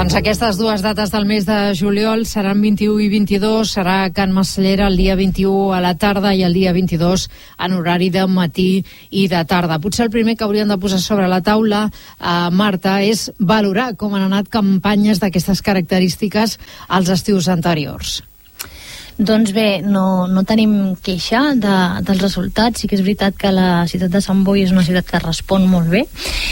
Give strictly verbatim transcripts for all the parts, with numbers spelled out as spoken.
Doncs aquestes dues dates del mes de juliol seran vint-i-u i vint-i-dos, serà Can Masllera el dia vint-i-u a la tarda i el dia vint-i-dos en horari de matí i de tarda. Potser el primer que hauríem de posar sobre la taula, eh, Marta, és valorar com han anat campanyes d'aquestes característiques als estius anteriors. Doncs bé, no, no tenim queixa de, dels resultats. Sí que és veritat que la ciutat de Sant Boi és una ciutat que respon molt bé,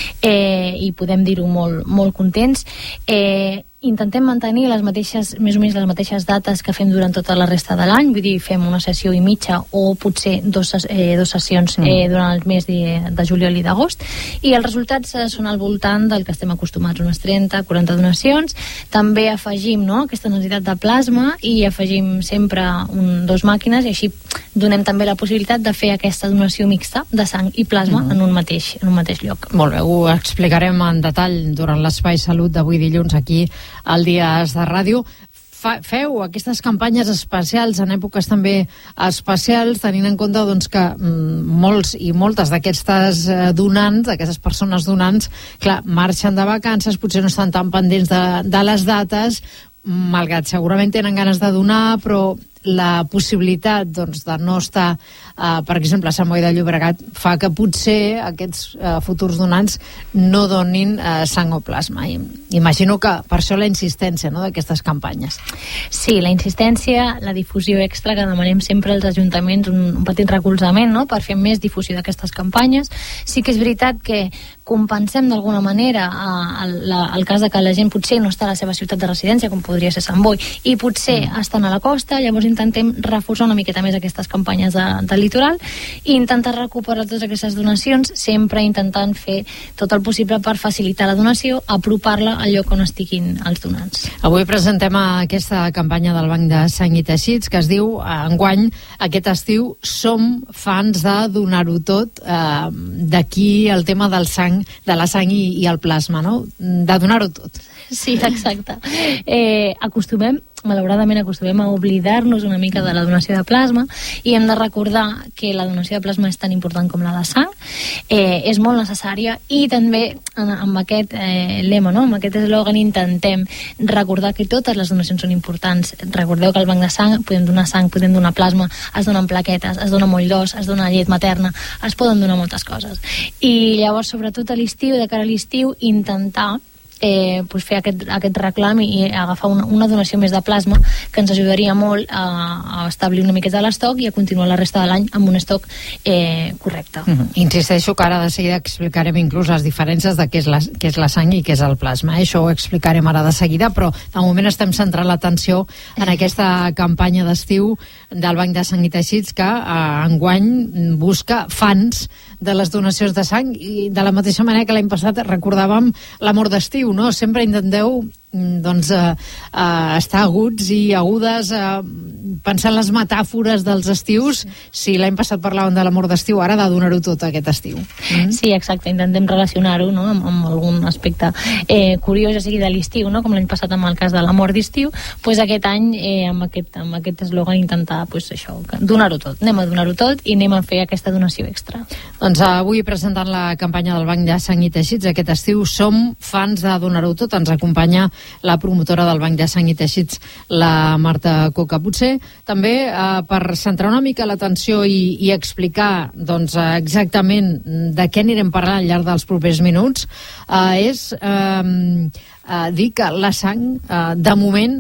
eh, i podem dir-ho molt, molt contents. Eh, intentem mantenir les mateixes, més o menys les mateixes dates que fem durant tota la resta de l'any, vull dir, fem una sessió i mitja o potser dos, eh, dos sessions eh, durant el mes de, de juliol i d'agost, i els resultats eh, són al voltant del que estem acostumats, unes trenta quaranta donacions. També afegim, no?, aquesta necessitat de plasma i afegim sempre un, dos màquines, i així donem també la possibilitat de fer aquesta donació mixta de sang i plasma mm. en, un mateix, en un mateix lloc. Molt bé, ho explicarem en detall durant l'Espai Salut d'avui dilluns aquí al Dies de Ràdio. Fa, feu aquestes campanyes especials en èpoques també especials, tenint en compte doncs, que mm, molts i moltes d'aquestes eh, donants, d'aquestes persones donants, clar, marxen de vacances, potser no estan tan pendents de, de les dates, malgrat segurament tenen ganes de donar, però la possibilitat doncs, de no estar, eh, per exemple, a Sant Boi de Llobregat, fa que potser aquests eh, futurs donants no donin eh, sang o plasma. I, imagino que per això la insistència, no?, d'aquestes campanyes. Sí, la insistència, la difusió extra que demanem sempre als ajuntaments, un, un petit recolzament, no?, per fer més difusió d'aquestes campanyes. Sí que és veritat que compensem d'alguna manera eh, el, la, el cas de que la gent potser no està a la seva ciutat de residència, com podria ser Sant Boi, i potser mm. estan a la costa. Llavors intentem reforçar una miqueta més aquestes campanyes de, del litoral i intentar recuperar totes aquestes donacions, sempre intentant fer tot el possible per facilitar la donació, apropar-la al lloc on estiguin els donants. Avui presentem aquesta campanya del Banc de Sang i Teixits que es diu, enguany, aquest estiu, som fans de donar-ho tot. Eh, d'aquí el tema del sang, de la sang i, i el plasma, no?, de donar-ho tot. Sí, exacte. Eh, acostumem, malauradament acostumem a oblidar-nos una mica de la donació de plasma, i hem de recordar que la donació de plasma és tan important com la de sang, eh, és molt necessària, i també amb aquest eh, lema, no?, amb aquest eslògan, intentem recordar que totes les donacions són importants. Recordeu que al banc de sang podem donar sang, podem donar plasma, es donen plaquetes, es dona moll d'os, es dona llet materna, es poden donar moltes coses. I llavors, sobretot a l'estiu, de cara a l'estiu, intentar Eh, pues fer aquest, aquest reclam i agafar una, una donació més de plasma, que ens ajudaria molt a, a establir una miqueta l'estoc i a continuar la resta de l'any amb un estoc eh, correcte. Mm-hmm. Insisteixo que ara de seguida explicarem inclús les diferències de què és la, què és la sang i què és el plasma. Eh? Això ho explicarem ara de seguida, però de moment estem centrant l'atenció en aquesta campanya d'estiu del Banc de Sang i Teixits, que eh, enguany busca fans de les donacions de sang, i de la mateixa manera que l'any passat recordàvem la mort d'estiu, no? Sempre intenteu doncs eh, eh, estar aguts i agudes, eh, pensar en les metàfores dels estius. Si l'any passat parlàvem de l'amor d'estiu, ara de donar-ho tot aquest estiu. Mm? Sí, exacte, intentem relacionar-ho, no?, amb, amb algun aspecte eh, curiós, ja sigui de l'estiu, no?, com l'any passat amb el cas de l'amor d'estiu, pues aquest any eh, amb aquest amb aquest eslògan intentar pues, això, donar-ho tot, anem a donar-ho tot i anem a fer aquesta donació extra. Doncs avui presentant la campanya del Banc de Sang i Teixits aquest estiu, som fans de donar-ho tot. Ens acompanya la promotora del Banc de Sang i Teixits, la Marta Coca. Potser també eh, per centrar una mica l'atenció i, i explicar doncs, exactament de què anirem parlant al llarg dels propers minuts, eh, és eh, eh, dir que la sang, eh, de moment,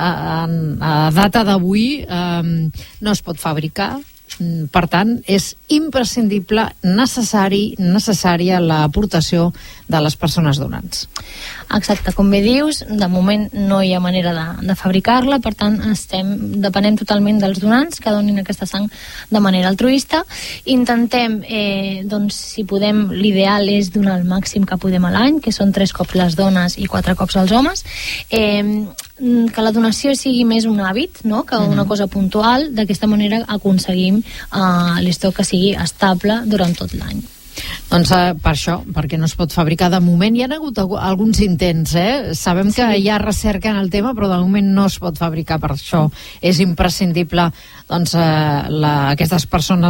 eh, a data d'avui, eh, no es pot fabricar. Per tant, és imprescindible, necessari, necessària l'aportació de les persones donants. Exacte, com bé dius, de moment no hi ha manera de, de fabricar-la, per tant estem depenent totalment dels donants que donin aquesta sang de manera altruista. Intentem, eh, doncs, si podem, l'ideal és donar el màxim que podem a l'any, que són tres cops les dones i quatre cops els homes. Eh, que la donació sigui més un hàbit, no?, que una cosa puntual. D'aquesta manera aconseguim uh, l'estoc que sigui estable durant tot l'any. Doncs eh, per això, perquè no es pot fabricar de moment. Hi ha hagut alguns intents, eh? Sabem que sí. Hi ha recerca en el tema, però de moment no es pot fabricar. Per això és imprescindible doncs, eh, la, aquestes persones que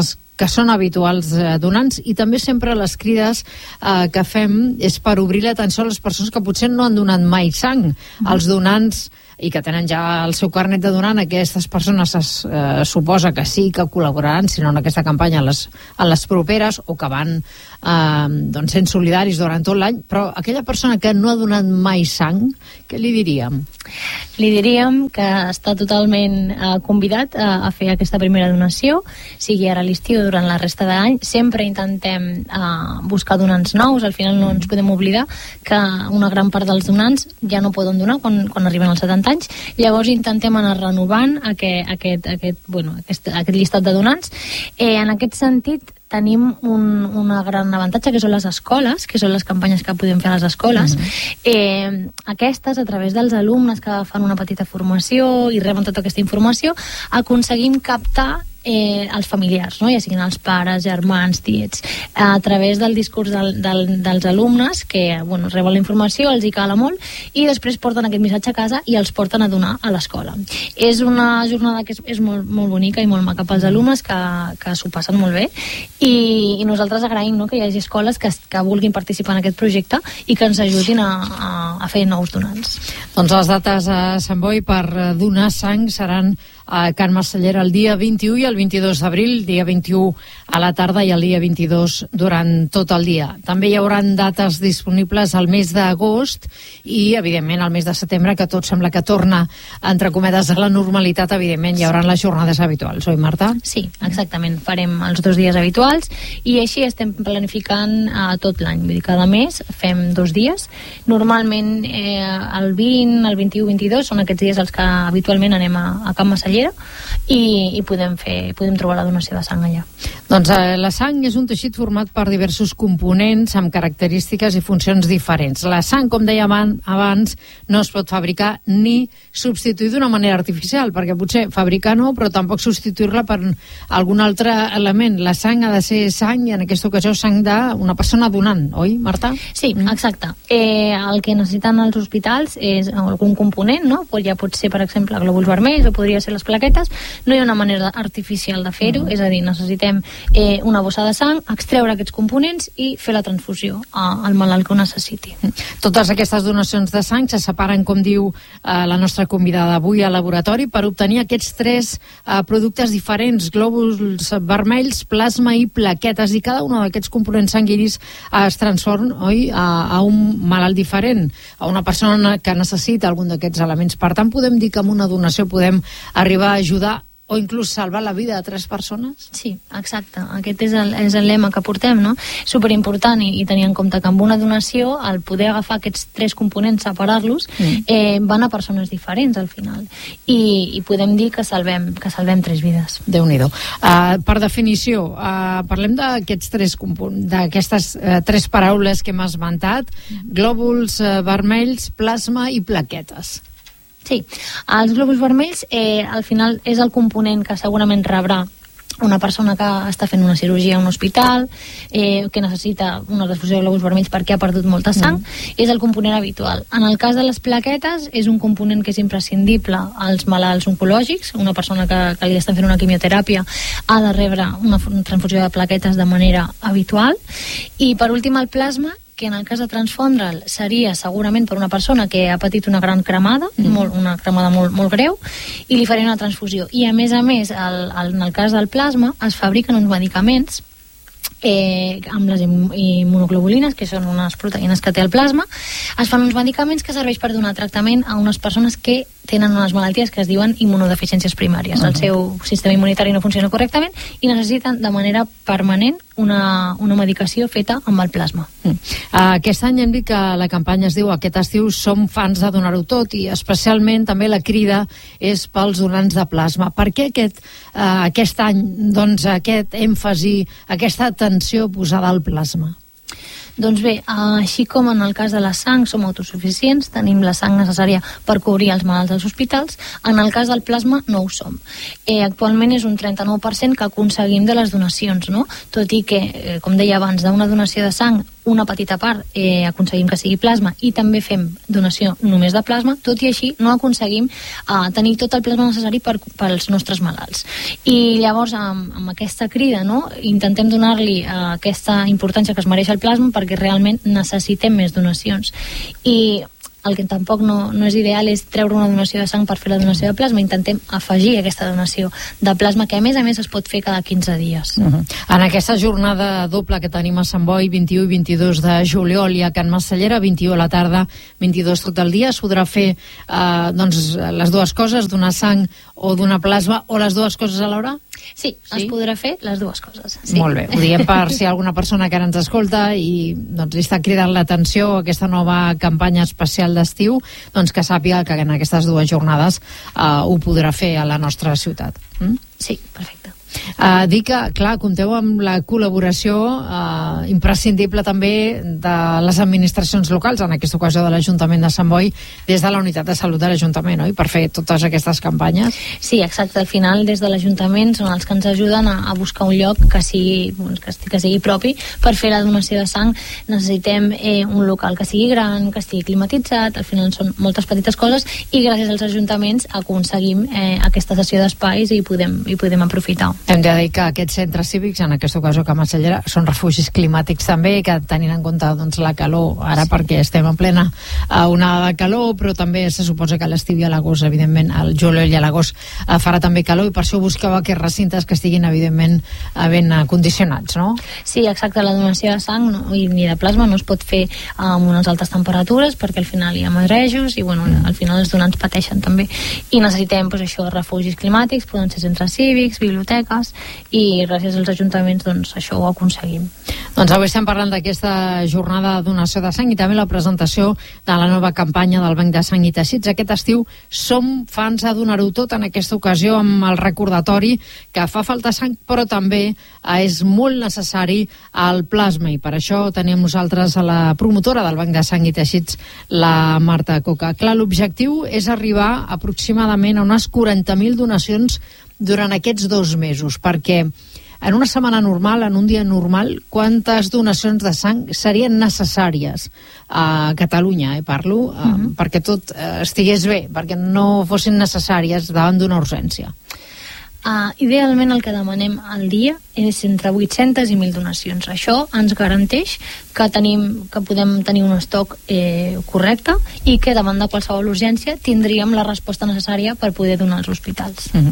que són habituals eh, donants, i també sempre les crides eh, que fem és per obrir l'atenció a les persones que potser no han donat mai sang. Mm. Els donants i que tenen ja el seu carnet de donant, aquestes persones es eh, suposa que sí que col·laboraran, si no en aquesta campanya, a les, a les properes, o que van eh, doncs sent solidaris durant tot l'any. Però aquella persona que no ha donat mai sang, què li diríem? Li diríem que està totalment eh, convidat a, a fer aquesta primera donació, sigui ara a l'estiu o durant la resta de l'any. Sempre intentem eh, buscar donants nous. Al final no ens podem oblidar que una gran part dels donants ja no poden donar quan, quan arriben als setanta anys. Llavors intentem anar renovant aquest, aquest, aquest, bueno, aquest, aquest llistat de donants. Eh, en aquest sentit, tenim un una gran avantatge, que són les escoles, que són les campanyes que podem fer a les escoles. Uh-huh. eh, aquestes, a través dels alumnes que fan una petita formació i reben tota aquesta informació, aconseguim captar Eh, els familiars, no? Ja siguin els pares, germans, tiets, a través del discurs del, del, dels alumnes que, bueno, reben la informació, els hi cala molt i després porten aquest missatge a casa i els porten a donar a l'escola. És una jornada que és, és molt, molt bonica i molt maca pels alumnes, que, que s'ho passen molt bé, i, i nosaltres agraïm, no?, que hi hagi escoles que, que vulguin participar en aquest projecte i que ens ajudin a, a, a fer nous donants. Doncs les dates a Sant Boi per donar sang seran a Can Marsellera el dia vint-i-u i el vint-i-dos d'abril, dia vint-i-u a la tarda i el dia vint-i-dos durant tot el dia. També hi haurà dates disponibles al mes d'agost i, evidentment, al mes de setembre, que tot sembla que torna, entre cometes, a la normalitat. Evidentment, hi haurà les jornades habituals, oi, Marta? Sí, exactament. Farem els dos dies habituals i així estem planificant uh, tot l'any. Vull dir, cada mes fem dos dies. Normalment, eh, el vint, el vint-i-u, vint-i-dos són aquests dies els que habitualment anem a, a Can Marsellera i, i podem fer, podem trobar la donació de sang allà. Doncs eh, la sang és un teixit format per diversos components amb característiques i funcions diferents. La sang, com dèiem abans, no es pot fabricar ni substituir d'una manera artificial, perquè potser fabricar no, però tampoc substituir-la per algun altre element. La sang ha de ser sang, i en aquesta ocasió sang d'una persona donant, oi, Marta? Sí, exacte. Eh, el que necessiten els hospitals és algun component, no? Ja pot ser, per exemple, glòbuls vermells, o podria ser les plaquetes. No hi ha una manera artificial de fer-ho, mm. és a dir, necessitem eh, una bossa de sang, extreure aquests components i fer la transfusió a, al malalt que ho necessiti. Totes aquestes donacions de sang se separen, com diu eh, la nostra convidada avui, al laboratori, per obtenir aquests tres eh, productes diferents: glòbuls vermells, plasma i plaquetes, i cada un d'aquests components sanguinis eh, es transforma, oi, a, a un malalt diferent, a una persona que necessita algun d'aquests elements. Per tant, podem dir que amb una donació podem arribar a ajudar o inclús salvar la vida de tres persones? Sí, exacte. Aquest és el, és el lema que portem, no? Superimportant, i, i tenir en compte que amb una donació, al poder agafar aquests tres components, separar-los, mm. eh, van a persones diferents al final. I, i podem dir que salvem, que salvem tres vides. Déu-n'hi-do. Uh, per definició, uh, parlem d'aquests tres components, d'aquestes uh, tres paraules que hem esmentat: mm. glòbuls uh, vermells, plasma i plaquetes. Sí, els glòbuls vermells eh, al final és el component que segurament rebrà una persona que està fent una cirurgia a un hospital, eh, que necessita una transfusió de glòbuls vermells perquè ha perdut molta sang, mm. és el component habitual. En el cas de les plaquetes, és un component que és imprescindible als malalts oncològics. Una persona que, que li estan fent una quimioteràpia ha de rebre una transfusió de plaquetes de manera habitual. I per últim, el plasma, que en el cas de transfondre'l seria segurament per una persona que ha patit una gran cremada, mm. molt, una cremada molt, molt greu, i li faria una transfusió. I a més a més, el, el, en el cas del plasma, es fabriquen uns medicaments eh, amb les immunoglobulines, que són unes proteïnes que té el plasma. Es fan uns medicaments que serveix per donar tractament a unes persones que tenen unes malalties que es diuen immunodeficiències primàries. Uh-huh. El seu sistema immunitari no funciona correctament i necessiten de manera permanent una, una medicació feta amb el plasma. Uh, aquest any hem dit que la campanya es diu Aquest estiu som fans de donar-ho tot, i especialment també la crida és pels donants de plasma. Per què aquest, uh, aquest any, doncs, aquest èmfasi, aquesta atenció posada al plasma? Doncs bé, així com en el cas de la sang som autosuficients, tenim la sang necessària per cobrir els malalts dels hospitals, en el cas del plasma no ho som. Eh, actualment és un trenta-nou per cent que aconseguim de les donacions, no? Tot i que, eh, com deia abans, d'una donació de sang una petita part eh, aconseguim que sigui plasma i també fem donació només de plasma, tot i així no aconseguim eh, tenir tot el plasma necessari per, pels nostres malalts. I llavors amb, amb aquesta crida, no, intentem donar-li eh, aquesta importància que es mereix el plasma perquè realment necessitem més donacions. I el que tampoc no, no és ideal és treure una donació de sang per fer la donació de plasma. Intentem afegir aquesta donació de plasma, que a més a més es pot fer cada quinze dies. Uh -huh. En aquesta jornada doble que tenim a Sant Boi, vint-i-u i vint-i-dos de juliol, i a Can Masallera, vint-i-u a la tarda, vint-i-dos tot el dia, es podrà fer eh, doncs, les dues coses, donar sang o donar plasma, o les dues coses alhora? Sí, sí, es podrà fer les dues coses. Sí. Molt bé, ho diem per si hi ha alguna persona que ara ens escolta i doncs, li està cridant l'atenció a aquesta nova campanya especial d'estiu, doncs que sàpiga que en aquestes dues jornades eh, ho podrà fer a la nostra ciutat. Mm? Sí, perfecte. Uh, dir que, clar, compteu amb la col·laboració uh, imprescindible també de les administracions locals, en aquesta ocasió de l'Ajuntament de Sant Boi, des de la Unitat de Salut de l'Ajuntament, no? I per fer totes aquestes campanyes. Sí, exacte. Al final, des de l'Ajuntament són els que ens ajuden a, a buscar un lloc que sigui, que, que sigui propi per fer la donació de sang. Necessitem eh, un local que sigui gran, que estigui climatitzat, al final són moltes petites coses i gràcies als ajuntaments aconseguim eh, aquesta sessió d'espais i podem, i podem aprofitar. Hem de dir que aquests centres cívics, en aquesta ocasió que Masallera, són refugis climàtics també, que tenint en compte doncs, la calor, ara sí, perquè estem en plena uh, onada de calor, però també se suposa que a l'estiu i a l'agost, evidentment, al juliol i a l'agost uh, farà també calor, i per això busqueu aquests recintes que estiguin, evidentment, uh, ben uh, condicionats, no? Sí, exacte. La donació de sang no, i ni de plasma no es pot fer uh, amb unes altes temperatures, perquè al final hi ha madrejos i, bueno, mm. al final els donants pateixen també. I necessitem, doncs, això, refugis climàtics, poden ser centres cívics, biblioteques, i gràcies als ajuntaments doncs això ho aconseguim. Doncs avui estem parlant d'aquesta jornada de donació de sang i també la presentació de la nova campanya del Banc de Sang i Teixits. Aquest estiu som fans a donar-ho tot, en aquesta ocasió amb el recordatori que fa falta sang, però també és molt necessari el plasma, i per això tenim nosaltres a la promotora del Banc de Sang i Teixits, la Marta Coca. Clar, l'objectiu és arribar aproximadament a unes quaranta mil donacions durant aquests dos mesos, perquè en una setmana normal, en un dia normal, quantes donacions de sang serien necessàries a Catalunya, eh, parlo, eh, uh-huh. perquè tot eh, estigués bé, perquè no fossin necessàries davant d'una urgència? Uh, idealment el que demanem al dia és entre vuit-centes i mil donacions. Això ens garanteix que tenim que podem tenir un estoc eh, correcte i que davant de qualsevol urgència tindríem la resposta necessària per poder donar als hospitals. Uh-huh.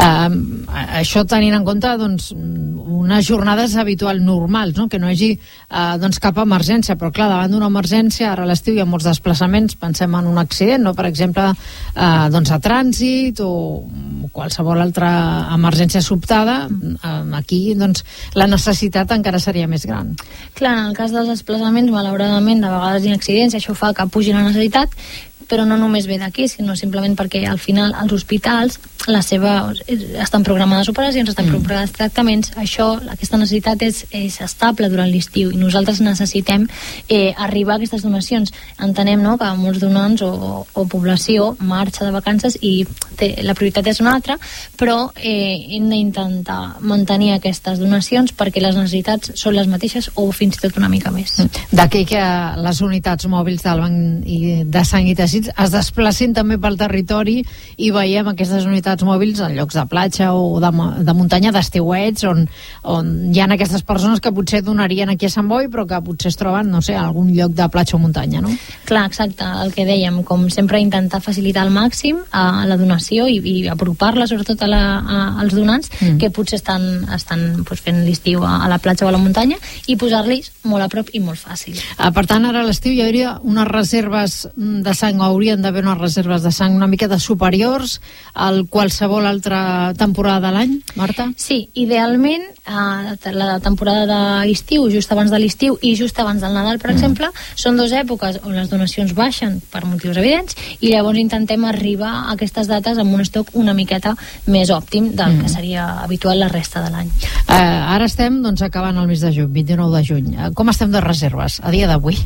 uh, això tenint en compte doncs, unes jornades habitual normals, no? Que no hi hagi uh, doncs, cap emergència, però clar, davant d'una emergència, ara a l'estiu hi ha molts desplaçaments, pensem en un accident, no? Per exemple, uh, doncs a trànsit o qualsevol altra emergència sobtada, uh, aquí doncs, la necessitat encara seria més gran. Clar, en el cas dels desplaçaments, malauradament, de vegades hi ha accidents, i això fa que pugi la necessitat, però no només ve d'aquí, sinó simplement perquè al final els hospitals la seva, estan programades operacions, estan mm. programades tractaments, això, aquesta necessitat és, és estable durant l'estiu i nosaltres necessitem eh, arribar a aquestes donacions. Entenem, no?, que molts donants o, o població marxa de vacances i té, la prioritat és una altra, però eh, hem d'intentar mantenir aquestes donacions perquè les necessitats són les mateixes o fins i tot una mica més. D'aquí que les unitats mòbils del Banc de Sang i Teixits es desplacin també pel territori i veiem aquestes unitats mòbils en llocs de platja o de, de muntanya, d'estiuets, on, on hi ha aquestes persones que potser donarien aquí a Sant Boi, però que potser es troben, no sé, en algun lloc de platja o muntanya, no? Clar, exacte, el que dèiem, com sempre intentar facilitar al màxim a la donació i, i apropar-la sobretot a la, a, als donants mm. que potser estan, estan pues, fent l'estiu a, a la platja o a la muntanya i posar-los molt a prop i molt fàcil. Ah, per tant, ara a l'estiu hi hauria unes reserves de sang, o haurien d'haver unes reserves de sang una mica de superiors al qualsevol altra temporada de l'any, Marta? Sí, idealment eh, la temporada d'estiu, just abans de l'estiu i just abans del Nadal, per mm. exemple, són dues èpoques on les donacions baixen per motius evidents i llavors intentem arribar a aquestes dates amb un estoc una miqueta més òptim del mm. que seria habitual la resta de l'any. Uh, ara estem doncs, acabant el mes de juny, vint-i-nou de juny. Uh, com estem de reserves a dia d'avui?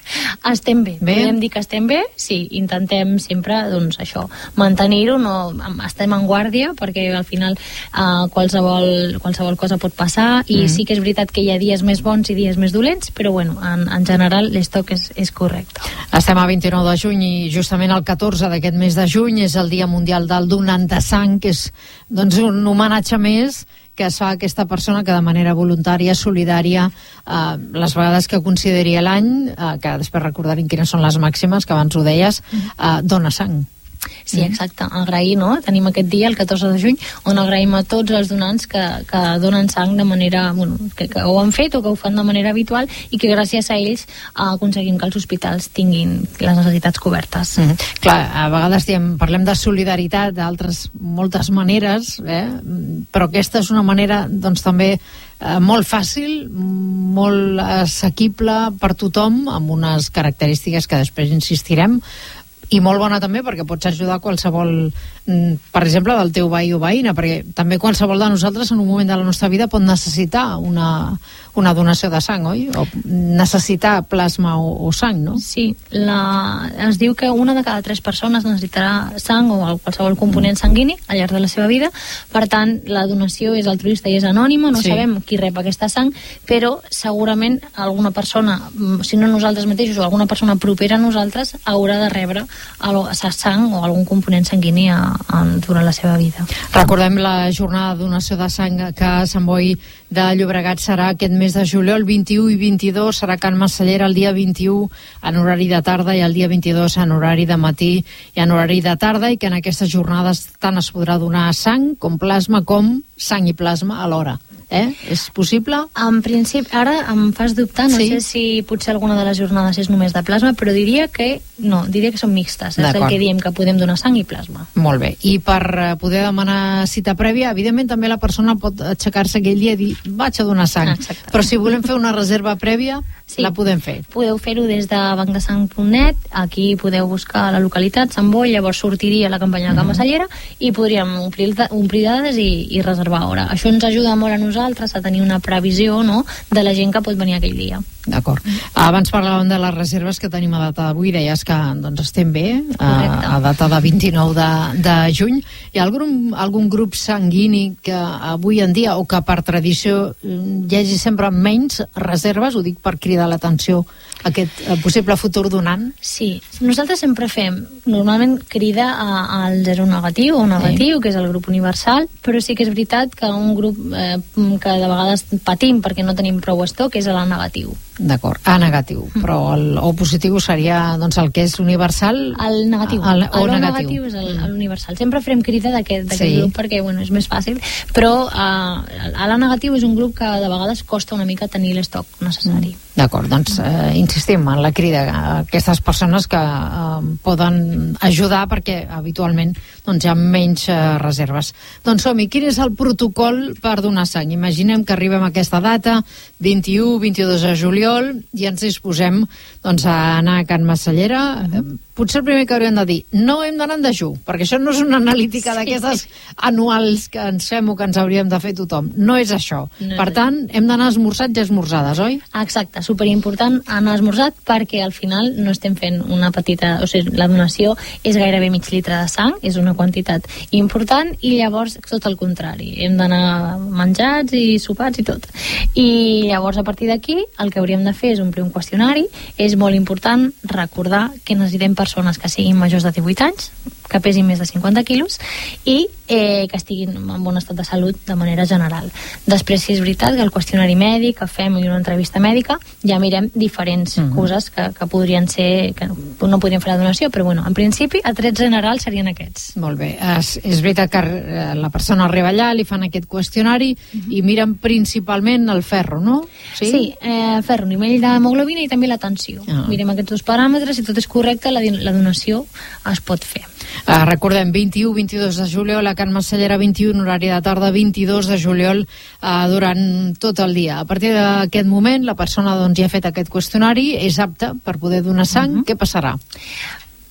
Estem bé. bé, podem dir que estem bé, sí, intentem sempre, doncs, això, mantenir-ho, no, estem en guàrdia, perquè al final uh, qualsevol, qualsevol cosa pot passar, i mm. sí que és veritat que hi ha dies més bons i dies més dolents, però bueno, en, en general l'estoc és, és correcte. Estem a vint-i-nou de juny i justament el catorze d'aquest mes de juny és el Dia Mundial del Donant de Sang, que és doncs, un homenatge més que es fa a aquesta persona que de manera voluntària, solidària, eh, les vegades que consideri l'any, eh, que després recordarem quines són les màximes, que abans ho deies, eh, dona sang. Sí, exacte. Agrair, no? Tenim aquest dia, el catorze de juny, on agraïm a tots els donants que, que donen sang de manera... Bueno, que, que ho han fet o que ho fan de manera habitual i que gràcies a ells uh, aconseguim que els hospitals tinguin les necessitats cobertes. Mm -hmm. Clar, a vegades diem, parlem de solidaritat d'altres moltes maneres, eh? Però aquesta és una manera, doncs, també eh, molt fàcil, molt assequible per tothom, amb unes característiques que després insistirem, i molt bona també perquè pots ajudar qualsevol, per exemple, del teu veí o veïna, perquè també qualsevol de nosaltres en un moment de la nostra vida pot necessitar una, una donació de sang, oi? O necessitar plasma o, o sang, no? Sí, la, es diu que una de cada tres persones necessitarà sang o qualsevol component sanguini al llarg de la seva vida. Per tant, la donació és altruista i és anònima, no sí. sabem qui rep aquesta sang, però segurament alguna persona, si no nosaltres mateixos o alguna persona propera a nosaltres, haurà de rebre a sang o algun component sanguini a, a, durant la seva vida. Recordem la jornada de donació de sang que a Sant Boi de Llobregat serà aquest mes de juliol, vint-i-u i vint-i-dos, serà Can Massallera el dia vint-i-u en horari de tarda i el dia vint-i-dos en horari de matí i en horari de tarda, i que en aquestes jornades tant es podrà donar sang com plasma, com sang i plasma alhora. Eh? És possible? En principi, ara em fas dubtar, no sí? sé si potser alguna de les jornades és només de plasma, però diria que no, diria que són mixtes, és el que diem, que podem donar sang i plasma. Molt bé, i per poder demanar cita prèvia, evidentment també la persona pot aixecar-se aquell dia i dir, vaig a donar sang, exacte. Però si volem fer una reserva prèvia, sí, la podem fer. Podeu fer-ho des de banc de sang punt net, aquí podeu buscar la localitat, Sant Boi, llavors sortiria la campanya de Can Massallera i podríem omplir, omplir dades i, i reservar hora. Això ens ajuda molt a nosaltres a tenir una previsió, no?, de la gent que pot venir aquell dia. D'acord. Abans parlàvem de les reserves que tenim a data d'avui, deies que doncs, estem bé, a, a data de vint-i-nou de, de juny. Hi ha algun, algun grup sanguini que avui en dia, o que per tradició hi hagi sempre menys reserves, ho dic per cridar l'atenció a aquest possible futur donant? Sí, nosaltres sempre fem, normalment crida a, al zero negatiu o negatiu, sí, que és el grup universal, però sí que és veritat que un grup eh, que de vegades patim perquè no tenim prou estoc és l'A negatiu. D'acord, A negatiu, mm. però el O positiu seria doncs, el que és universal? El negatiu, el, el O negatiu. negatiu és el, l'universal. Sempre farem crida d'aquest sí. grup perquè bueno, és més fàcil, però eh, l'A negatiu és un grup que de vegades costa una mica tenir l'estoc necessari. Mm. D'acord, doncs eh, insistim en la crida a aquestes persones que eh, poden ajudar perquè habitualment doncs, hi ha menys eh, reserves. Doncs som-hi, quin és el protocol per donar sang? Imaginem que arribem a aquesta data, vint-i-u vint-i-dos de juliol, i ens disposem doncs, a anar a Can Massallera. Mm-hmm. Potser el primer que hauríem de dir, no hem d'anar en dejú, perquè això no és una analítica sí. d'aquestes anuals que ens fem o que ens hauríem de fer tothom. No és això. No per és tant, hem d'anar esmorzats i esmorzades, oi? Exacte, superimportant anar esmorzat perquè al final no estem fent una petita... O sigui, la donació és gairebé mig litre de sang, és una quantitat important, i llavors tot el contrari. Hem d'anar menjats i sopats i tot. I llavors, a partir d'aquí, el que hauríem de fer és omplir un qüestionari. És molt important recordar que necessitem persones que siguin majors de divuit anys, que pesin més de cinquanta quilos i eh, que estiguin en bon estat de salut de manera general. Després, si és veritat que el qüestionari mèdic que fem i una entrevista mèdica, ja mirem diferents mm-hmm. coses que, que podrien ser, que no podrien fer la donació, però bueno, en principi, a trets generals serien aquests. Molt bé. És, és veritat que la persona arriba allà, li fan aquest qüestionari mm-hmm. i miren principalment el ferro, no? Sí, sí eh, ferro, nivell d'hemoglobina i també la tensió. Ah. Mirem aquests dos paràmetres, si tot és correcte, la, la donació es pot fer. Uh, recordem, vint-i-u vint-i-dos de juliol a Can Massallera, vint-i-u en horari de tarda, vint-i-dos de juliol uh, durant tot el dia. A partir d'aquest moment la persona doncs, ja ha fet aquest qüestionari, és apta per poder donar sang. Uh-huh. Què passarà?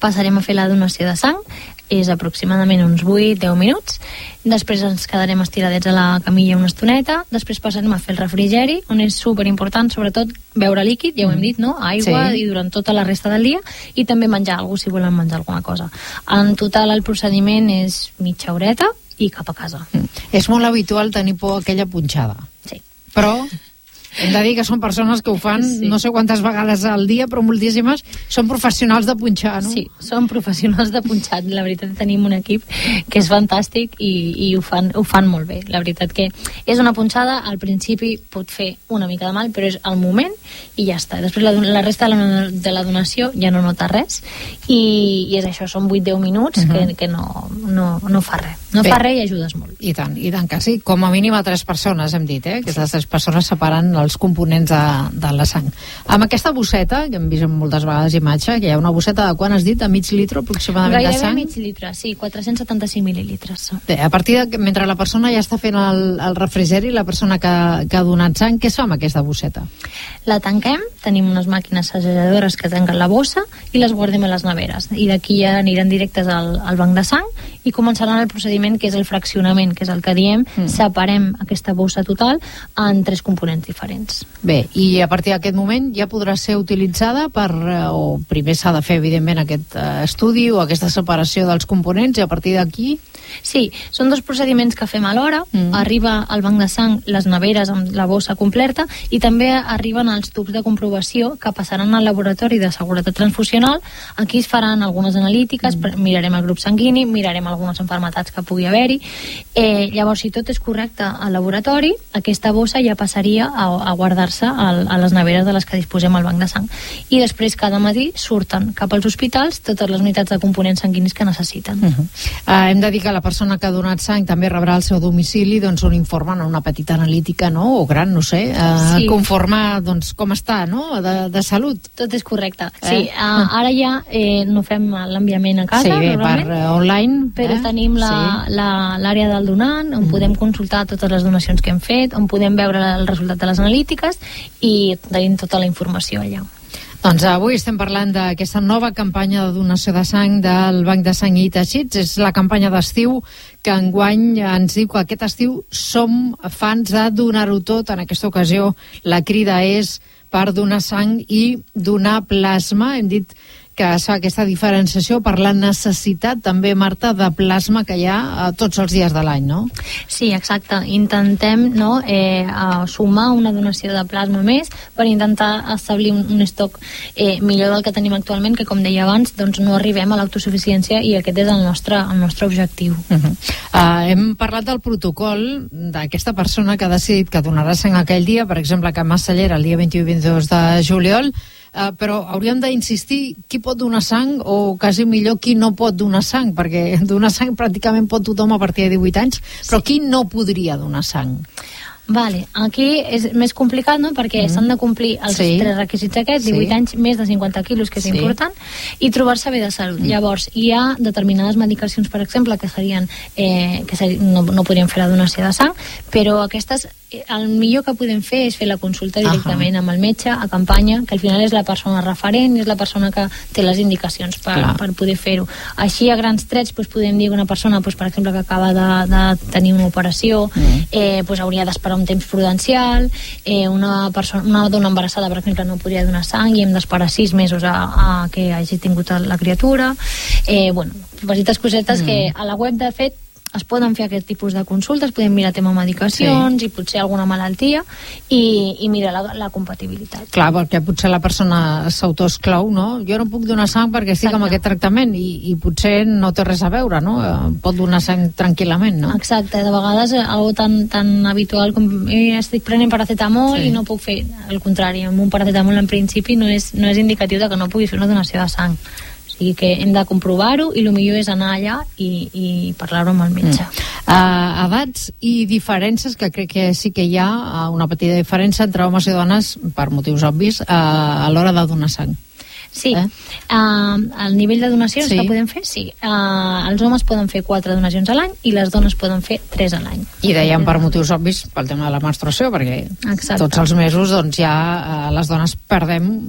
passarem a fer la donació de sang, és aproximadament uns vuit a deu minuts, després ens quedarem estiradets a la camilla una estoneta, després passarem a fer el refrigeri, on és superimportant sobretot beure líquid, ja ho hem dit, no? Aigua, sí. I durant tota la resta del dia, i també menjar alguna cosa si volen menjar alguna cosa. En total el procediment és mitja horeta i cap a casa. Mm. És molt habitual tenir por a aquella punxada. Sí. Però hem de dir que són persones que ho fan sí. no sé quantes vegades al dia, però moltíssimes són professionals de punxar, no? Sí, són professionals de punxar. La veritat, tenim un equip que és fantàstic i, i ho, fan, ho fan molt bé. La veritat que és una punxada, al principi pot fer una mica de mal, però és el moment i ja està. Després la, la resta de la, de la donació ja no nota res i, i és això, són vuit a deu minuts uh -huh. que, que no, no, no fa res. No bé. Fa res i ajudes molt. I tant, i tant que sí. Com a mínim a tres persones, hem dit, eh? Aquestes tres persones separant els components de, de la sang. Amb aquesta bosseta, que hem vist moltes vegades imatge, que hi ha una bosseta de quan has dit? A mig litre aproximadament Gairebé de sang? Gairebé mig litre, sí, quatre-cents setanta-cinc mil·lilitres. Bé, a partir de, mentre la persona ja està fent el, el refrigeri, la persona que, que ha donat sang, què es fa amb aquesta bosseta? La tanquem, tenim unes màquines sacsejadores que tanquen la bossa i les guardem a les neveres. I d'aquí ja aniran directes al, al banc de sang i començaran el procediment que és el fraccionament, que és el que diem, mm. separem aquesta bossa total en tres components diferents. Bé, i a partir d'aquest moment ja podrà ser utilitzada per, o primer s'ha de fer evidentment aquest uh, estudi o aquesta separació dels components i a partir d'aquí... Sí, són dos procediments que fem alhora, mm. arriba al banc de sang les neveres amb la bossa completa i també arriben els tubs de comprovació que passaran al laboratori de seguretat transfusional. Aquí es faran algunes analítiques, mm. mirarem el grup sanguini, mirarem algunes malalties que pugui haver-hi. Eh, llavors, si tot és correcte al laboratori, aquesta bossa ja passaria a, a guardar-se a, a les neveres de les que disposem al banc de sang. I després, cada matí, surten cap als hospitals totes les unitats de components sanguinis que necessiten. Uh -huh. uh, hem de dir que la persona que ha donat sang també rebrà al seu domicili doncs, un informe en una petita analítica, no? O gran, no sé, uh, sí. conforme doncs, com està, no? De, de salut. Tot és correcte. Eh? Sí, uh, ara ja eh, no fem l'enviament a casa, sí, bé, per uh, online, però eh? tenim la, sí. la, l'àrea del donant, on mm. podem consultar totes les donacions que hem fet, on podem veure el resultat de les analítiques i tenim tota la informació allà. Doncs avui estem parlant d'aquesta nova campanya de donació de sang del Banc de Sang i Teixits. És la campanya d'estiu que enguany ens diu que aquest estiu som fans de donar-ho tot. En aquesta ocasió la crida és per donar sang i donar plasma. Hem dit que es fa aquesta diferenciació per la necessitat també, Marta, de plasma que hi ha a tots els dies de l'any, no? Sí, exacte. Intentem no, eh, sumar una donació de plasma més per intentar establir un, un estoc eh, millor del que tenim actualment, que com deia abans, doncs no arribem a l'autosuficiència i aquest és el nostre, el nostre objectiu. Uh -huh. uh, hem parlat del protocol d'aquesta persona que ha decidit que donarà sang aquell dia, per exemple, que a Masallera el dia vint-i-u i vint-i-dos de juliol. Uh, però hauríem d'insistir qui pot donar sang o quasi millor qui no pot donar sang, perquè donar sang pràcticament pot tothom a partir de divuit anys, però sí. Qui no podria donar sang? Vale, aquí és més complicat, no?, perquè mm. s'han de complir els sí. tres requisits aquests, divuit sí. anys, més de cinquanta quilos, que és sí. important, i trobar-se bé de salut. Mm. Llavors, hi ha determinades medicacions, per exemple, que serien, eh, que ser, no, no podrien fer la donació de sang, però aquestes, el millor que podem fer és fer la consulta directament uh -huh. amb el metge, a campanya, que al final és la persona referent, és la persona que té les indicacions per, per poder fer-ho. Així, a grans trets, doncs, podem dir que una persona, doncs, per exemple, que acaba de, de tenir una operació, mm. eh, doncs, hauria d'esperar un temps prudencial, eh, una, persona, una dona embarassada, per exemple, no podria donar sang i hem d'esperar sis mesos a, a que hagi tingut la criatura. Eh, bueno, petites cosetes mm. que a la web, de fet, es poden fer aquest tipus de consultes, podem mirar tema medicacions sí. i potser alguna malaltia i, i mirar la, la compatibilitat. Clar, perquè potser la persona s'autoesclau, no? Jo no puc donar sang perquè estic Exacte. amb aquest tractament i, i potser no té res a veure, no? Pot donar sang tranquil·lament, no? Exacte, de vegades algo tan, tan habitual com eh, estic prenent paracetamol sí. i no puc fer, al contrari, amb un paracetamol en principi no és, no és indicatiu de que no pugui fer una donació de sang. O sigui que hem de comprovar-ho i el millor és anar allà i, i parlar-ho amb el metge. Mm. Uh, edats i diferències, que crec que sí que hi ha una petita diferència entre homes i dones, per motius obvis, uh, a l'hora de donar sang. Sí, eh? uh, el nivell de donacions sí. que podem fer, sí. Uh, els homes poden fer quatre donacions a l'any i les dones poden fer tres a l'any. I dèiem per motius obvis pel tema de la menstruació, perquè Exacte. tots els mesos doncs ja uh, les dones perdem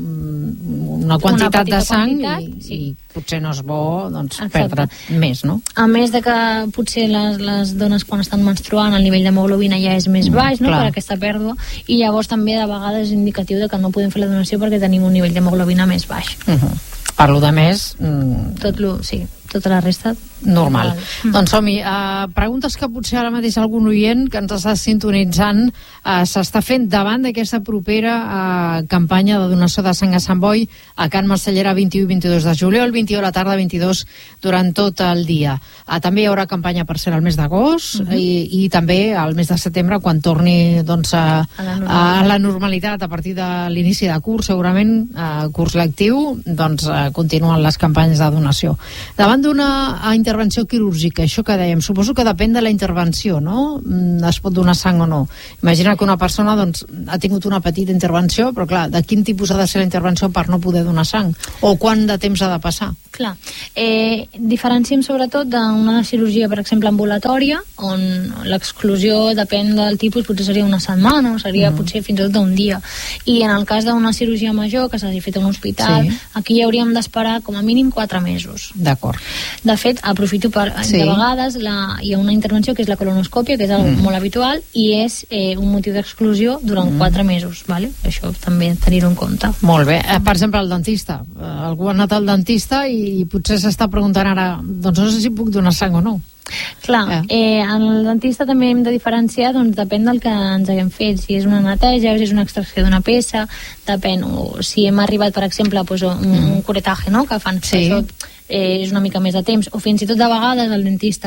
una quantitat una de sang quantitat, i, sí. i potser no és bo doncs, perdre més, no? A més de que potser les, les dones quan estan menstruant el nivell d'hemoglobina ja és més baix, no? Per aquesta pèrdua, i llavors també de vegades és indicatiu de que no podem fer la donació perquè tenim un nivell d'hemoglobina més baix. Uh-huh. Per lo de més... Mm... Tot lo, sí, tota la resta... Normal. Mm. Doncs som-hi. Uh, preguntes que potser ara mateix algun oient que ens està sintonitzant uh, s'està fent davant d'aquesta propera uh, campanya de donació de sang a Sant Boi a Can Marcellera vint-i-u i vint-i-dos de juliol, vint-i-u a la tarda, vint-i-dos durant tot el dia. Uh, també hi haurà campanya per ser al mes d'agost uh-huh. i, i també al mes de setembre quan torni doncs, a, a, la a la normalitat a partir de l'inici de curs, segurament uh, curs lectiu, doncs uh, continuen les campanyes de donació. Davant d'una intervenció intervenció quirúrgica, això que dèiem, suposo que depèn de la intervenció, no? Es pot donar sang o no. Imagina que una persona doncs, ha tingut una petita intervenció, però clar, de quin tipus ha de ser la intervenció per no poder donar sang? O quant de temps ha de passar? Clar, eh, diferenciem sobretot d'una cirurgia, per exemple, ambulatòria, on l'exclusió depèn del tipus, potser seria una setmana o seria mm. potser fins i tot d'un dia. I en el cas d'una cirurgia major que s'hagi fet a un hospital, sí. aquí hauríem d'esperar com a mínim quatre mesos. D'acord. De fet, aprofito per... Sí. De vegades la, hi ha una intervenció que és la colonoscòpia, que és algo mm. molt habitual, i és eh, un motiu d'exclusió durant mm. quatre mesos, ¿vale? Això també tenir-ho en compte. Molt bé. Eh, per exemple, el dentista. Eh, algú ha anat al dentista i potser s'està preguntant ara, doncs no sé si puc donar sang o no. Clar, eh. Eh, en el dentista també hem de diferenciar, doncs depèn del que ens haguem fet, si és una neteja o si és una extracció d'una peça, depèn, o si hem arribat, per exemple, pues, un, mm. un curetaje, no?, que fan, sí. Això eh, és una mica més de temps, o fins i tot de vegades el dentista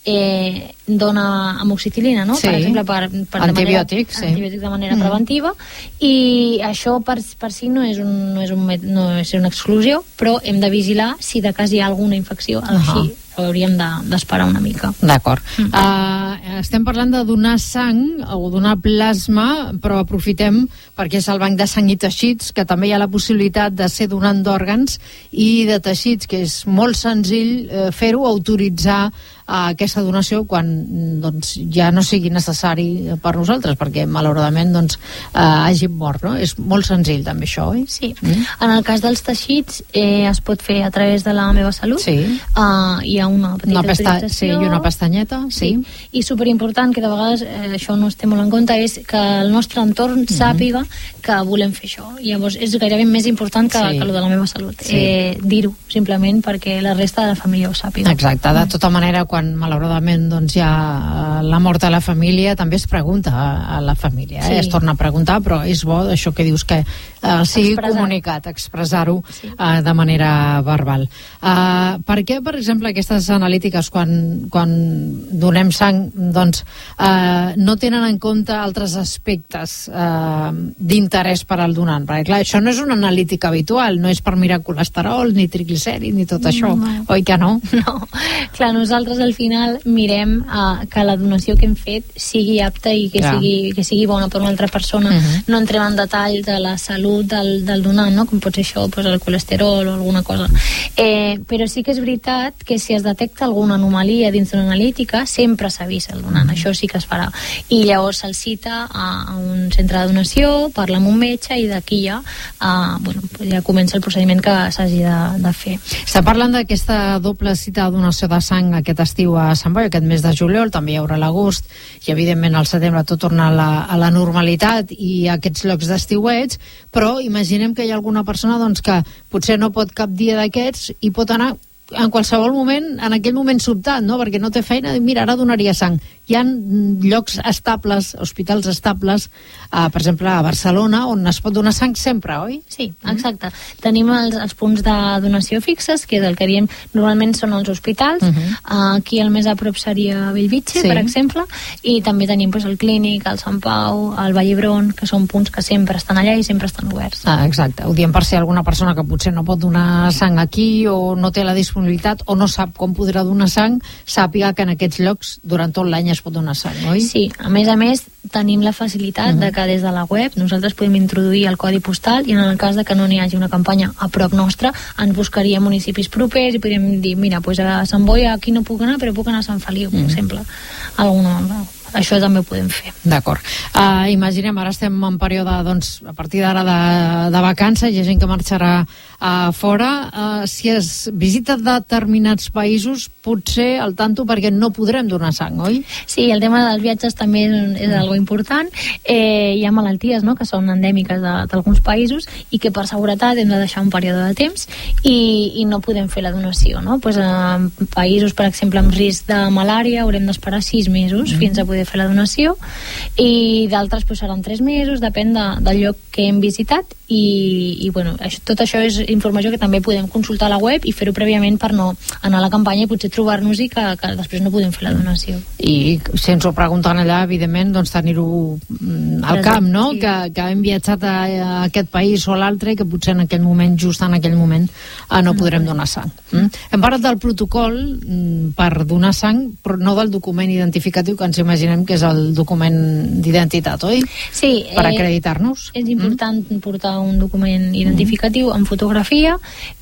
eh, dona amoxicil·lina, no?, sí. per exemple, per, per antibiòtic, de manera, sí. antibiòtic de manera mm. preventiva, i això per, per si no és, un, no, és un, no és una exclusió, però hem de vigilar si de cas hi ha alguna infecció, uh-huh. així hauríem d'esperar de, una mica. D'acord. Mm. Uh, estem parlant de donar sang o donar plasma, però aprofitem perquè és el banc de sang i teixits, que també hi ha la possibilitat de ser donant d'òrgans i de teixits, que és molt senzill eh, fer-ho, autoritzar a aquesta donació quan doncs, ja no sigui necessari per nosaltres, perquè malauradament doncs, eh, hàgim mort, no? És molt senzill també això, oi? Sí. Mm. En el cas dels teixits eh, es pot fer a través de la Meva Salut. Sí. Uh, hi ha una petita una pesta autorització. Sí, i una pestanyeta. Sí. sí. I superimportant, que de vegades eh, això no es té molt en compte, és que el nostre entorn mm. sàpiga que volem fer això. Llavors és gairebé més important que, sí. que el de la Meva Salut. Sí. Eh, dir-ho, simplement, perquè la resta de la família ho sàpiga. Exacte. De tota manera, quan malauradament doncs, hi ha la mort a la família, també es pregunta a la família, eh? Sí. Es torna a preguntar, però és bo això que dius que eh, sigui Expressar. comunicat, expressar-ho sí. eh, de manera verbal. Uh, per què, per exemple, aquestes analítiques quan, quan donem sang doncs, uh, no tenen en compte altres aspectes uh, d'interès per al donant? Perquè clar, això no és una analítica habitual, no és per mirar colesterol, ni triglicèrid, ni tot això, no. oi que no? No, clar, nosaltres al final mirem uh, que la donació que hem fet sigui apta i que, sigui, que sigui bona per una altra persona. Uh-huh. No entrem en detall de la salut del, del donant, no? Com pot ser això, pues, el colesterol o alguna cosa. Eh, però sí que és veritat que si es detecta alguna anomalia dins d'una analítica, sempre s'avisa el donant, uh-huh. això sí que es farà. I llavors se'l cita a, a un centre de donació, parla amb un metge i d'aquí ja, uh, bueno, ja comença el procediment que s'hagi de, de fer. Està parlant d'aquesta doble cita de donació de sang aquest estiu a Sant Boi, aquest mes de juliol, també hi haurà l'agost i evidentment al setembre tot torna a la, a la normalitat i a aquests llocs d'estiuets, però imaginem que hi ha alguna persona doncs, que potser no pot cap dia d'aquests i pot anar en qualsevol moment, en aquell moment sobtat, no? Perquè no té feina, i mira, ara donaria sang. Hi ha llocs estables, hospitals estables, eh, per exemple a Barcelona, on es pot donar sang sempre, oi? Sí, exacte. Mm. Tenim els, els punts de donació fixes, que és el que diem, normalment són els hospitals, uh -huh. uh, aquí el més a prop seria Bellvitge, sí. per exemple, i també tenim pues, el Clínic, el Sant Pau, el Vall d'Hebron, que són punts que sempre estan allà i sempre estan oberts. Ah, exacte. Ho diem per si alguna persona que potser no pot donar sang aquí o no té la disponibilitat o no sap com podrà donar sang, sàpiga que en aquests llocs durant tot l'any es pot donar sang, oi? Sí, a més a més tenim la facilitat uh-huh. de que des de la web nosaltres podem introduir el codi postal i en el cas de que no n'hi hagi una campanya a prop nostra, ens buscaria municipis propers i podríem dir, mira, pues a Sant Boi aquí no puc anar, però puc anar a Sant Feliu, per uh-huh. exemple. Alguna, això també ho podem fer. D'acord. Uh, imaginem, ara estem en període, doncs, a partir d'ara de, de vacances, hi ha gent que marxarà uh, fora. Uh, si es visita determinats països, potser al tanto perquè no podrem donar sang, oi? Sí, el tema dels viatges també és, és algo important. Eh, hi ha malalties, no?, que són endèmiques d'alguns països i que per seguretat hem de deixar un període de temps i, i no podem fer la donació, no? Pues, en països, per exemple, amb risc de malària, haurem d'esperar sis mesos mm. fins a poder fer la donació, i d'altres pues, seran tres mesos, depèn de, del lloc que hem visitat, i, i bueno, això, tot això és informació que també podem consultar a la web i fer-ho prèviament per no anar a la campanya i potser trobar-nos-hi que, que després no podem fer la donació. I si ens ho pregunten allà, evidentment, doncs tenir-ho al camp, no? Sí. Que, que hem viatjat a, a aquest país o a l'altre i que potser en aquell moment, just en aquell moment, eh, no podrem donar sang. Mm? Hem parlat del protocol mm, per donar sang, però no del document identificatiu, que ens imaginem que és el document d'identitat, oi? Sí. Per acreditar-nos. Eh, és important mm? portar un document identificatiu mm. amb fotografia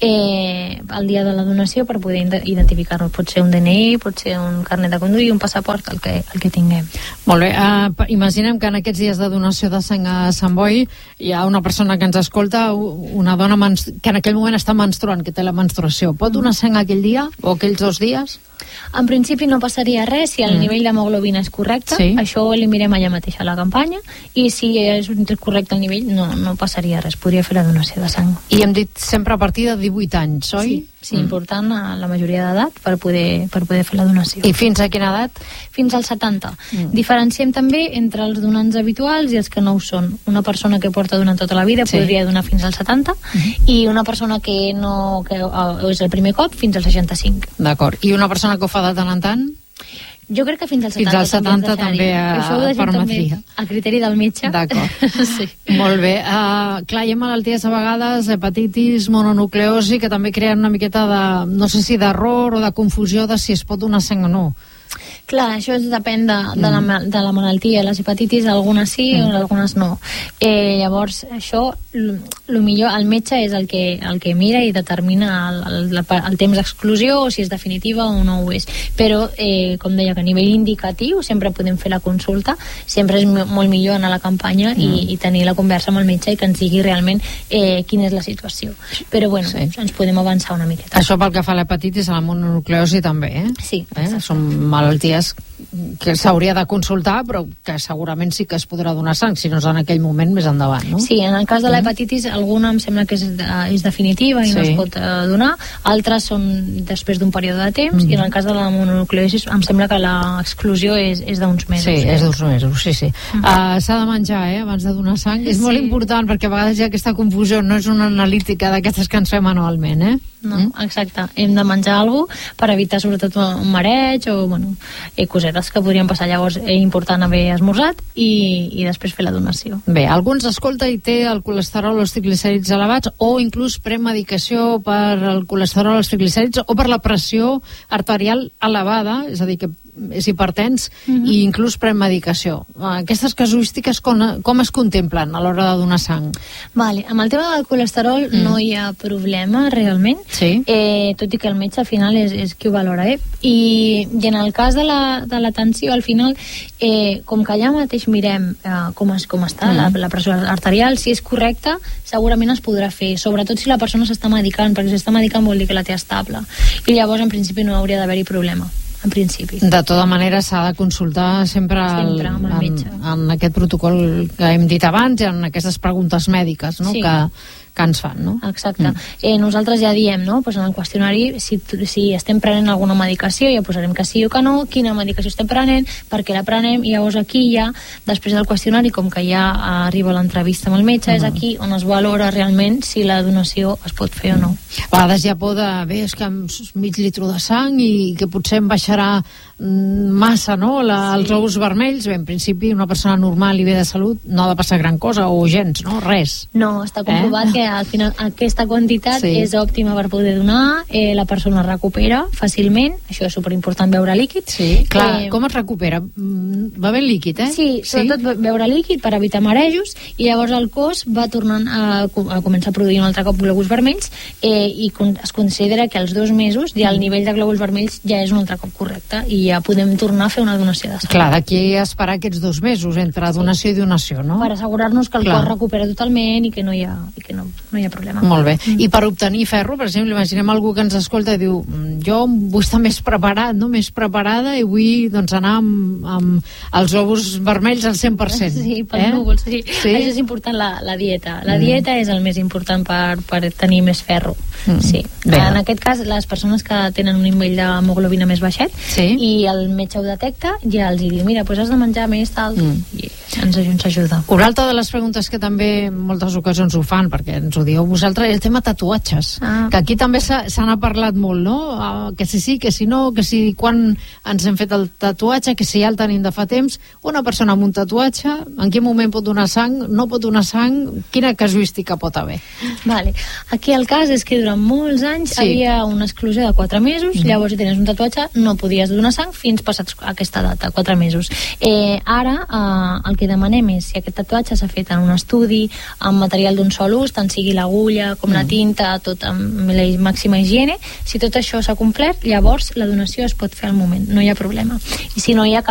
eh, el dia de la donació per poder identificar-nos. Pot ser un D N I, pot ser un carnet de conduir, un passaport, el que, el que tinguem. Molt bé. Uh, imaginem que en aquests dies de donació de sang a Sant Boi hi ha una persona que ens escolta, una dona que en aquell moment està menstruant, que té la menstruació. Pot donar sang aquell dia o aquells dos dies? En principi no passaria res si el mm. nivell d'hemoglobina és correcte, sí. Això ho elimirem allà mateix a la campanya, i si és correcte el nivell no, no passaria res, podria fer la donació de sang. I hem dit sempre a partir de divuit anys, oi? Sí, sí mm. important a la majoria d'edat per poder, per poder fer la donació. I fins a quina edat? Fins als setanta. Mm. Diferenciem també entre els donants habituals i els que no ho són. Una persona que porta donant tota la vida sí. podria donar fins als setanta mm. i una persona que no que és el primer cop fins als seixanta-cinc. D'acord. I una persona que ho fa de tant en tant? Jo crec que fins als setanta, fins als setanta també, també permetria. A criteri del metge. D'acord. Sí. Molt bé. Uh, clar, hi ha malalties a vegades, hepatitis, mononucleosi, que també creen una miqueta de, no sé si d'error o de confusió de si es pot donar sang o no. Clar, això depèn de, de, la, de la malaltia. Les hepatitis, algunes sí, mm. algunes no. Eh, llavors, això, el millor, el metge és el que, el que mira i determina el, el, el temps d'exclusió, o si és definitiva o no ho és. Però, eh, com deia, que a nivell indicatiu sempre podem fer la consulta, sempre és molt millor anar a la campanya mm. i, i tenir la conversa amb el metge i que ens digui realment eh, quina és la situació. Però, bueno, sí. ens podem avançar una miqueta. Això pel que fa a l'hepatitis, a la mononucleosi també, eh? Sí. Eh? Són malalties que s'hauria de consultar, però que segurament sí que es podrà donar sang, si no és en aquell moment més endavant, no? Sí, en el cas de l'hepatitis, alguna em sembla que és, és definitiva i sí. no es pot uh, donar, altres són després d'un període de temps, mm. i en el cas de la mononucleosis em sembla que l'exclusió és, és d'uns mesos. Sí, eh? és d'uns mesos, sí, sí. Mm. Uh, s'ha de menjar, eh, abans de donar sang. És sí. molt important, perquè a vegades hi ha aquesta confusió, no és una analítica d'aquestes que ens fem anualment, eh? No, mm? exacte. Hem de menjar alguna cosa per evitar sobretot un mareig o, bueno, eh, cosetes que podrien passar. Llavors és important haver esmorzat i, i després fer la donació. Bé, algú ens escolta i té el colesterol o els triglicèrids elevats, o inclús pren medicació per el colesterol o els triglicèrids o per la pressió arterial elevada, és a dir, que és hipertens, mm-hmm. i inclús pren medicació. Aquestes casuístiques com, com es contemplen a l'hora de donar sang? Vale. Amb el tema del colesterol mm. no hi ha problema realment, sí. eh, tot i que el metge al final és, és qui ho valora, eh? I, i en el cas de la, de la tensió, al final, eh, com que allà mateix mirem eh, com, es, com està mm. la, la pressió arterial, si és correcta, segurament es podrà fer, sobretot si la persona s'està medicant, perquè si està medicant vol dir que la té estable, i llavors en principi no hauria d'haver-hi problema. En principi. De tota manera s'ha de consultar sempre, sempre el, el en, en aquest protocol que hem dit abans i en aquestes preguntes mèdiques, no? Sí. que, que ens fan, no? Exacte. Mm. Eh, nosaltres ja diem, no? Pues en el qüestionari, si, si estem prenent alguna medicació, ja posarem que sí o que no, quina medicació estem prenent, per què la prenem, i llavors aquí ja, després del qüestionari, com que ja arriba l'entrevista amb el metge, mm. és aquí on es valora realment si la donació es pot fer o no. A vegades hi ha por de, bé, és que amb mig litre de sang i que potser em baixarà massa, no?, la, sí. els ous vermells. Bé, en principi una persona normal i bé de salut no ha de passar gran cosa, o gens, no? Res. No, està comprovat eh? que al final aquesta quantitat sí. és òptima per poder donar, eh, la persona recupera fàcilment, això és superimportant, beure líquid. Sí, clar, eh, com es recupera? Va bé líquid, eh? Sí, sobretot sí? beure líquid per evitar marejos, i llavors el cos va tornant a, a començar a produir un altre cop glòbuls vermells, eh, i con, es considera que als dos mesos ja el nivell de glòbuls vermells ja és un altre cop correcte i ja podem tornar a fer una donació de sang. Clar, d'aquí a esperar aquests dos mesos entre donació sí. i donació, no? Per assegurar-nos que el Clar. cos recupera totalment i que no hi ha, i que no, no hi ha problema. Molt bé. Mm. I per obtenir ferro, per exemple, imaginem algú que ens escolta i diu, jo vull estar més preparat, no? més preparada, i vull doncs, anar amb, amb els glòbuls vermells al cent per cent. Sí, pels eh? núvols, sí. sí. Això és important, la, la dieta. La mm. dieta és el més important per, per tenir més ferro. Mm. Sí. Bé. En aquest cas, les persones que tenen un nivell d'hemoglobina més baixet, sí. i el metge ho detecta, ja els diu, mira, doncs has de menjar més, tal, mm. i ens, ens ajuda. Una altra de les preguntes que també en moltes ocasions ho fan, perquè ens ho dieu vosaltres, el tema tatuatges, ah. que aquí també se n'ha parlat molt, no? Uh, que si sí, que si no, que si quan ens hem fet el tatuatge, que si ja el tenim de fa temps. Una persona amb un tatuatge, en quin moment pot donar sang, no pot donar sang, quina casuística pot haver? Vale. Aquí el cas és que durant molts anys sí. havia una exclusió de quatre mesos, mm. llavors si tenies un tatuatge no podies donar sang fins passats aquesta data, quatre mesos. Eh, ara eh, el que demanem és si aquest tatuatge s'ha fet en un estudi amb material d'un sol ús, tant sigui l'agulla com mm. la tinta, tot amb la màxima higiene, si tot això s'ha complert, llavors la donació es pot fer al moment, no hi ha problema. I si no hi ha